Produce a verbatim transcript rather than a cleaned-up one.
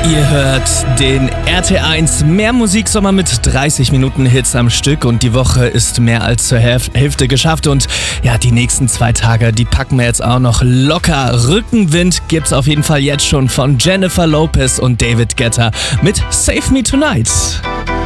Ihr hört den R T eins Mehrmusiksommer mit dreißig Minuten Hits am Stück und die Woche ist mehr als zur Hälf- Hälfte geschafft und ja, die nächsten zwei Tage, die packen wir jetzt auch noch locker. Rückenwind gibt's auf jeden Fall jetzt schon von Jennifer Lopez und David Guetta mit Save Me Tonight.